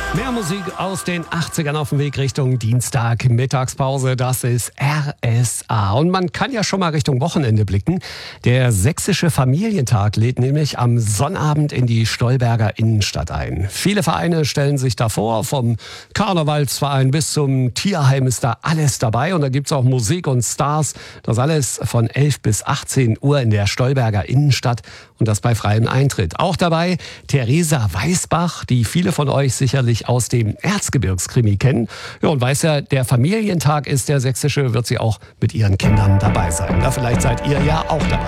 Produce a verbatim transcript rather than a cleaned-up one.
Mehr Musik aus den achtzigern auf dem Weg Richtung Dienstag, Mittagspause. Das ist R S A. Und man kann ja schon mal Richtung Wochenende blicken. Der Sächsische Familientag lädt nämlich am Sonnabend in die Stolberger Innenstadt ein. Viele Vereine stellen sich da vor, vom Karnevalsverein bis zum Tierheim ist da alles dabei. Und da gibt's auch Musik und Stars. Das alles von elf bis achtzehn Uhr in der Stolberger Innenstadt und das bei freiem Eintritt. Auch dabei Theresa Weißbach, die viele von euch sicherlich aus dem Erzgebirgskrimi kennen. Ja, und weiß ja, der Familientag ist der sächsische, wird sie auch mit ihren Kindern dabei sein. Da vielleicht seid ihr ja auch dabei.